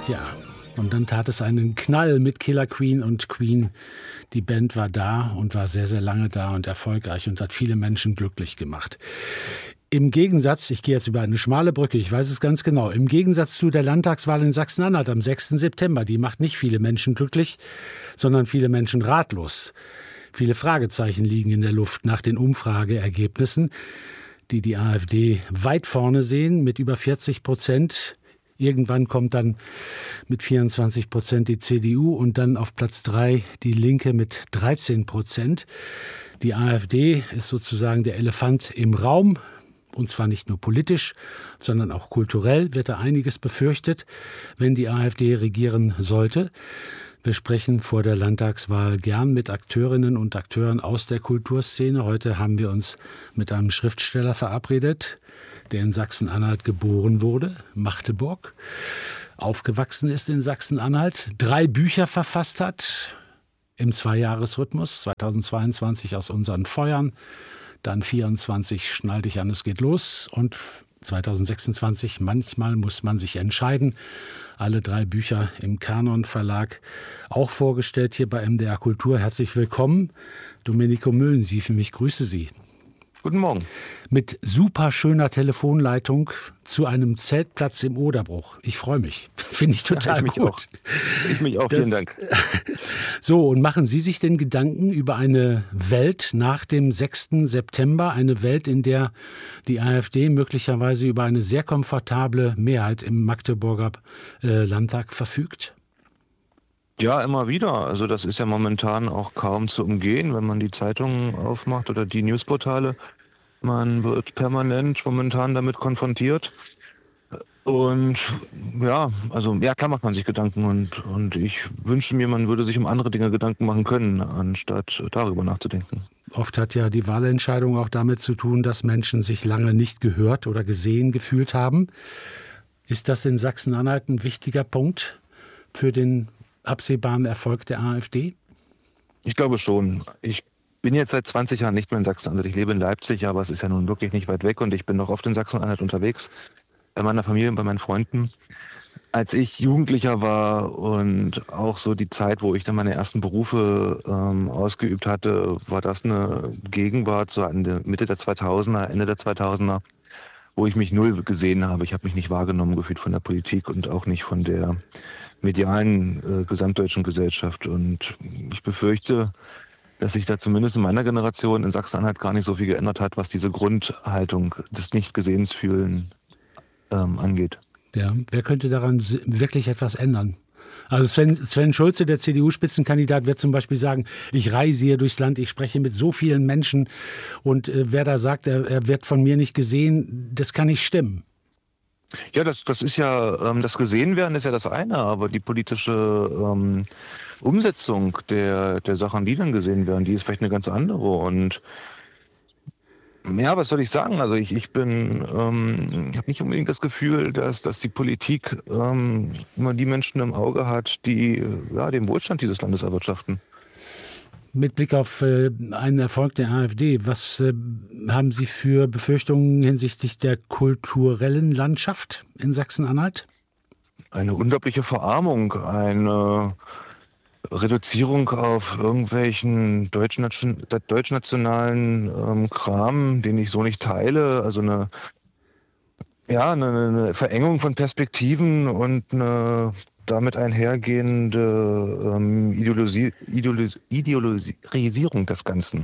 Ja, und dann tat es einen Knall mit Killer Queen und Queen. Die Band war da und war sehr, sehr lange da und erfolgreich und hat viele Menschen glücklich gemacht. Im Gegensatz, ich gehe jetzt über eine schmale Brücke, ich weiß es ganz genau, im Gegensatz zu der Landtagswahl in Sachsen-Anhalt am 6. September, die macht nicht viele Menschen glücklich, sondern viele Menschen ratlos. Viele Fragezeichen liegen in der Luft nach den Umfrageergebnissen, die die AfD weit vorne sehen, mit über 40%. Irgendwann kommt dann mit 24% die CDU und dann auf Platz 3 die Linke mit 13%. Die AfD ist sozusagen der Elefant im Raum. Und zwar nicht nur politisch, sondern auch kulturell wird da einiges befürchtet, wenn die AfD regieren sollte. Wir sprechen vor der Landtagswahl gern mit Akteurinnen und Akteuren aus der Kulturszene. Heute haben wir uns mit einem Schriftsteller verabredet, der in Sachsen-Anhalt geboren wurde, Magdeburg, aufgewachsen ist in Sachsen-Anhalt, 3 Bücher verfasst hat im 2-Jahres-Rhythmus, 2022 aus unseren Feuern, dann 24 Schnall dich an, es geht los und 2026 manchmal muss man sich entscheiden. Alle 3 Bücher im Kanon Verlag, auch vorgestellt hier bei MDR Kultur. Herzlich willkommen, Domenico Möllensief, ich grüße Sie. Guten Morgen. Mit super schöner Telefonleitung zu einem Zeltplatz im Oderbruch. Ich freue mich. Finde ich total gut. Auch. Ich mich auch, vielen Dank. So, und machen Sie sich denn Gedanken über eine Welt nach dem 6. September? Eine Welt, in der die AfD möglicherweise über eine sehr komfortable Mehrheit im Magdeburger Landtag verfügt? Ja, immer wieder. Also das ist ja momentan auch kaum zu umgehen, wenn man die Zeitungen aufmacht oder die Newsportale. Man wird permanent momentan damit konfrontiert. Und ja, also ja, klar macht man sich Gedanken und ich wünsche mir, man würde sich um andere Dinge Gedanken machen können, anstatt darüber nachzudenken. Oft hat ja die Wahlentscheidung auch damit zu tun, dass Menschen sich lange nicht gehört oder gesehen gefühlt haben. Ist das in Sachsen-Anhalt ein wichtiger Punkt für den absehbaren Erfolg der AfD? Ich glaube schon. Ich bin jetzt seit 20 Jahren nicht mehr in Sachsen-Anhalt. Ich lebe in Leipzig, aber es ist ja nun wirklich nicht weit weg und ich bin noch oft in Sachsen-Anhalt unterwegs, bei meiner Familie und bei meinen Freunden. Als ich Jugendlicher war und auch so die Zeit, wo ich dann meine ersten Berufe ausgeübt hatte, war das eine Gegenwart so an der Mitte der 2000er, Ende der 2000er, wo ich mich null gesehen habe. Ich habe mich nicht wahrgenommen gefühlt von der Politik und auch nicht von der medialen gesamtdeutschen Gesellschaft. Und ich befürchte, dass sich da zumindest in meiner Generation in Sachsen-Anhalt gar nicht so viel geändert hat, was diese Grundhaltung des Nicht-Gesehens-Fühlen angeht. Ja, wer könnte daran wirklich etwas ändern? Also Sven Schulze, der CDU-Spitzenkandidat, wird zum Beispiel sagen, ich reise hier durchs Land, ich spreche mit so vielen Menschen und wer da sagt, er wird von mir nicht gesehen, das kann nicht stimmen. Ja, das ist ja, das Gesehenwerden ist ja das eine, aber die politische Umsetzung der Sachen, die dann gesehen werden, die ist vielleicht eine ganz andere. Und ja, was soll ich sagen? Also ich habe nicht unbedingt das Gefühl, dass die Politik immer die Menschen im Auge hat, die den Wohlstand dieses Landes erwirtschaften. Mit Blick auf einen Erfolg der AfD, was haben Sie für Befürchtungen hinsichtlich der kulturellen Landschaft in Sachsen-Anhalt? Eine unglaubliche Verarmung, eine Reduzierung auf irgendwelchen deutschnationalen Kram, den ich so nicht teile. Also eine Verengung von Perspektiven und eine damit einhergehende Idealisierung des Ganzen.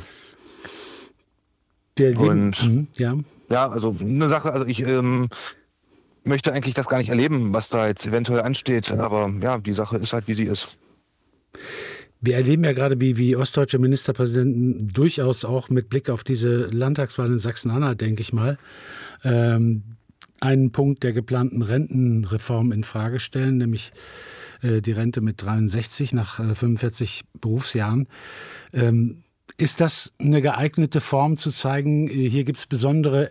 Also eine Sache, also ich möchte eigentlich das gar nicht erleben, was da jetzt eventuell ansteht, aber ja, die Sache ist halt, wie sie ist. Wir erleben ja gerade, wie ostdeutsche Ministerpräsidenten durchaus auch mit Blick auf diese Landtagswahl in Sachsen-Anhalt, denke ich mal, einen Punkt der geplanten Rentenreform in Frage stellen, nämlich die Rente mit 63 nach 45 Berufsjahren. Ist das eine geeignete Form zu zeigen, hier gibt es besondere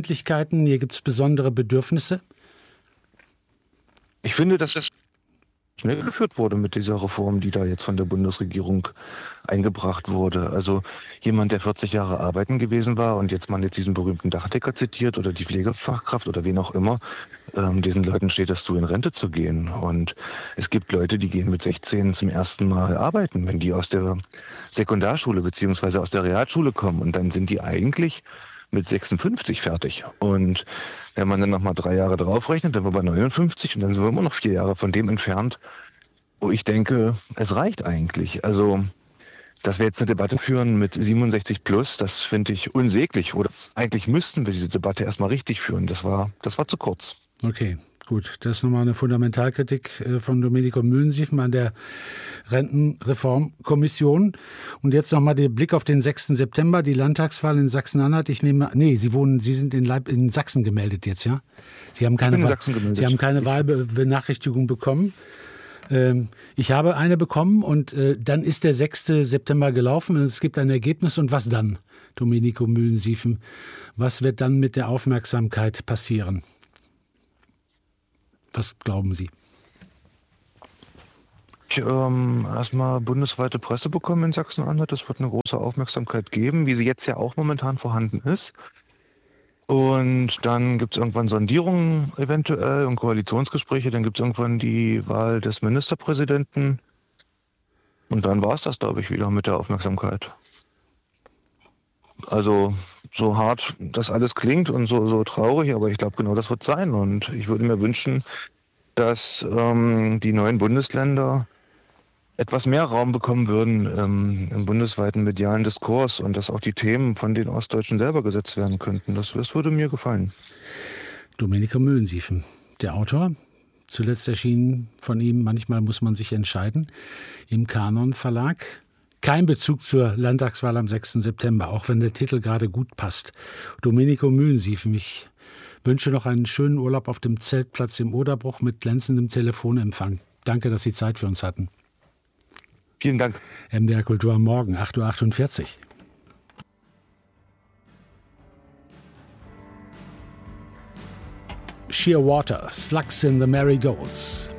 Empfindlichkeiten, hier gibt es besondere Bedürfnisse? Ich finde, dass das schnell geführt wurde mit dieser Reform, die da jetzt von der Bundesregierung eingebracht wurde. Also jemand, der 40 Jahre arbeiten gewesen war und jetzt man jetzt diesen berühmten Dachdecker zitiert oder die Pflegefachkraft oder wen auch immer, diesen Leuten steht es zu, in Rente zu gehen. Und es gibt Leute, die gehen mit 16 zum ersten Mal arbeiten, wenn die aus der Sekundarschule beziehungsweise aus der Realschule kommen. Und dann sind die eigentlich mit 56 fertig. Und wenn man dann nochmal 3 Jahre draufrechnet, dann sind wir bei 59 und dann sind wir immer noch 4 Jahre von dem entfernt, wo ich denke, es reicht eigentlich. Also, dass wir jetzt eine Debatte führen mit 67 plus, das finde ich unsäglich. Oder eigentlich müssten wir diese Debatte erstmal richtig führen. Das war zu kurz. Okay, gut. Das ist nochmal eine Fundamentalkritik von Domenico Mühlensiefen an der Rentenreformkommission. Und jetzt nochmal der Blick auf den 6. September, die Landtagswahl in Sachsen-Anhalt. Sie sind in Sachsen gemeldet jetzt, ja? Sie haben keine Wahlbenachrichtigung bekommen. Ich habe eine bekommen und dann ist der 6. September gelaufen und es gibt ein Ergebnis. Und was dann, Domenico Mühlensiefen? Was wird dann mit der Aufmerksamkeit passieren? Was glauben Sie? Ich erstmal bundesweite Presse bekommen in Sachsen-Anhalt. Das wird eine große Aufmerksamkeit geben, wie sie jetzt ja auch momentan vorhanden ist. Und dann gibt es irgendwann Sondierungen eventuell und Koalitionsgespräche. Dann gibt es irgendwann die Wahl des Ministerpräsidenten. Und dann war es das, glaube ich, wieder mit der Aufmerksamkeit. Also so hart das alles klingt und so traurig, aber ich glaube, genau das wird sein. Und ich würde mir wünschen, dass die neuen Bundesländer etwas mehr Raum bekommen würden im bundesweiten medialen Diskurs und dass auch die Themen von den Ostdeutschen selber gesetzt werden könnten. Das würde mir gefallen. Domenico Mühlensiefen, der Autor, zuletzt erschienen von ihm, manchmal muss man sich entscheiden, im Kanon Verlag. Kein Bezug zur Landtagswahl am 6. September, auch wenn der Titel gerade gut passt. Domenico Mühlensiefen, ich wünsche noch einen schönen Urlaub auf dem Zeltplatz im Oderbruch mit glänzendem Telefonempfang. Danke, dass Sie Zeit für uns hatten. Vielen Dank. MDR Kultur am Morgen, 8.48 Uhr. Sheer Water, Slugs in the Marigolds.